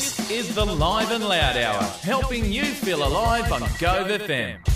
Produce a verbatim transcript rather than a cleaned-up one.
This is the Live and Loud Hour, helping you feel alive on Gove F M.